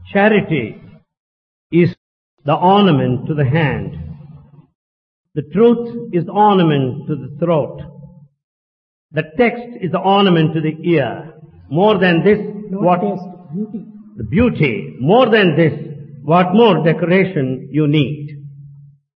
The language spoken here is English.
Charity is the ornament to the hand. The truth is the ornament to the throat. The text is the ornament to the ear. More than this, Not taste, beauty. the beauty, more than this, what more decoration you need?